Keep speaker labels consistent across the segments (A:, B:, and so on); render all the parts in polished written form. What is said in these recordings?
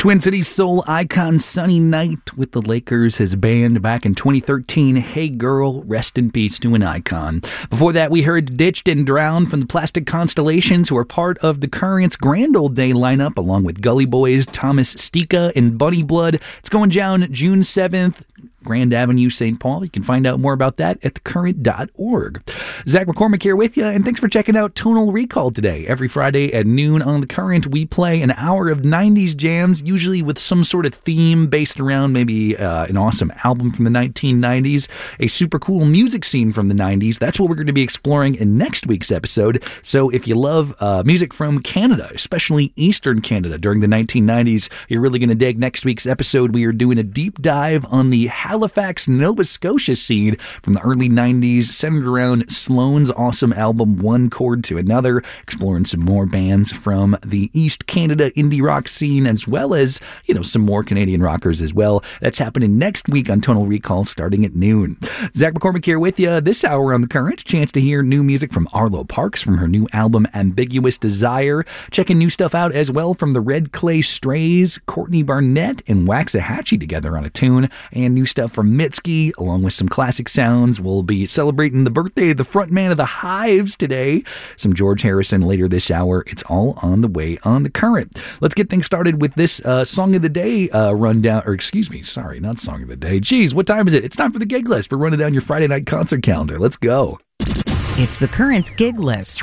A: Twin Cities soul icon Sunny Knight with the Lakers, his band back in 2013. Hey Girl, rest in peace to an icon. Before that, we heard Ditched and Drowned from the Plastic Constellations, who are part of the Current's Grand Old Day lineup, along with Gully Boys, Thomas Stika, and Bunny Blood. It's going down June 7th. Grand Avenue, St. Paul. You can find out more about that at thecurrent.org. Zach McCormick here with you, and thanks for checking out Tonal Recall today. Every Friday at noon on The Current, we play an hour of 90s jams, usually with some sort of theme based around maybe an awesome album from the 1990s, a super cool music scene from the 90s. That's what we're going to be exploring in next week's episode. So if you love music from Canada, especially Eastern Canada during the 1990s, you're really going to dig next week's episode. We are doing a deep dive on the Halifax, Nova Scotia scene from the early 90s, centered around Sloan's awesome album One Chord to Another, exploring some more bands from the East Canada indie rock scene, as well as, some more Canadian rockers as well. That's happening next week on Tonal Recall starting at noon. Zach McCormick here with you this hour on The Current. Chance to hear new music from Arlo Parks from her new album Ambiguous Desire. Checking new stuff out as well from the Red Clay Strays, Courtney Barnett and Waxahachie together on a tune, and new stuff from Mitski, along with some classic sounds. We'll be celebrating the birthday of the frontman of the Hives today. Some George Harrison later this hour. It's all on the way on The Current. Let's get things started with this Song of the Day rundown, or excuse me, sorry, not Song of the Day. Geez, what time is it? It's time for the gig list. We're running down your Friday night concert calendar. Let's go.
B: It's The Current's gig list.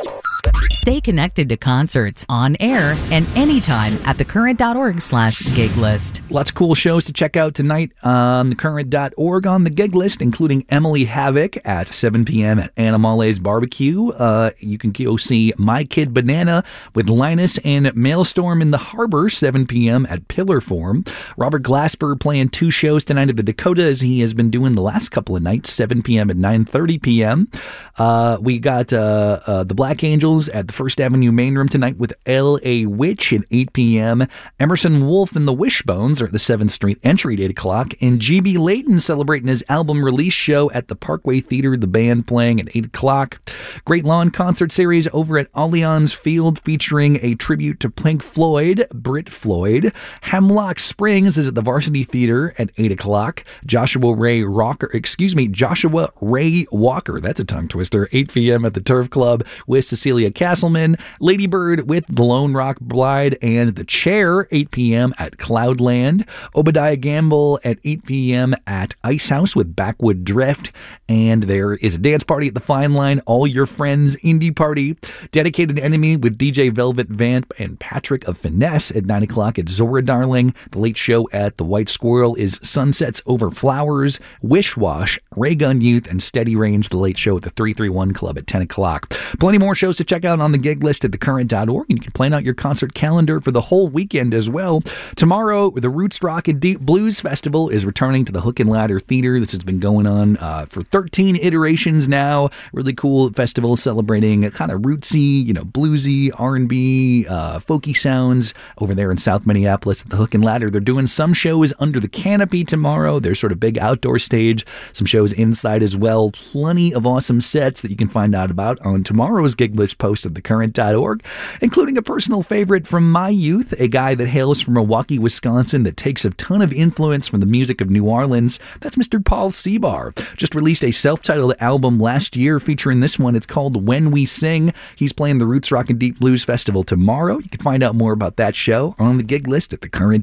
B: Stay connected to concerts on air and anytime at thecurrent.org/gig list.
A: Lots of cool shows to check out tonight on thecurrent.org on the gig list, including Emily Havoc at 7 p.m. at Animale's Barbecue. You can go see My Kid Banana with Linus and Maelstrom in the Harbor, 7 p.m. at Pillar Forum. Robert Glasper playing 2 shows tonight at the Dakota, as he has been doing the last couple of nights, 7 p.m. at 9:30 p.m. We got the Black Angels at the First Avenue Main Room tonight with L.A. Witch at 8 p.m. Emerson Wolf and the Wishbones are at the 7th Street Entry at 8 o'clock. And G.B. Layton celebrating his album release show at the Parkway Theater, the band playing at 8 o'clock. Great Lawn concert series over at Allianz Field featuring a tribute to Pink Floyd, Brit Floyd. Hemlock Springs is at the Varsity Theater at 8 o'clock. Joshua Ray Walker, that's a tongue twister, 8 p.m. at the Turf Club with Cecilia Castleman. Lady Bird with the Lone Rock Bride and The Chair, 8 p.m. at Cloudland. Obadiah Gamble at 8 p.m. at Ice House with Backwood Drift. And there is a dance party at the Fine Line, All Your Friends Indie Party. Dedicated Enemy with DJ Velvet Vamp and Patrick of Finesse at 9 o'clock at Zora Darling. The Late Show at the White Squirrel is Sunsets Over Flowers. Wish Wash, Raygun Youth, and Steady Range, The Late Show at the 331 Club at 10 o'clock. Plenty more shows to check out on the gig list at thecurrent.org, and you can plan out your concert calendar for the whole weekend as well. Tomorrow, the Roots Rock and Deep Blues Festival is returning to the Hook and Ladder Theater. This has been going on for 13 iterations now. Really cool festival celebrating kind of rootsy, bluesy, R&B, folky sounds over there in South Minneapolis at the Hook and Ladder. They're doing some shows under the canopy tomorrow. There's sort of big outdoor stage, some shows inside as well. Plenty of awesome sets that you can find out about on tomorrow's gig list post at thecurrent.org, including a personal favorite from my youth, a guy that hails from Milwaukee, Wisconsin, that takes a ton of influence from the music of New Orleans. That's Mr. Paul Seabar. Just released a self-titled album last year featuring this one. It's called When We Sing. He's playing the Roots Rock and Deep Blues Festival tomorrow. You can find out more about that show on the gig list at thecurrent.org.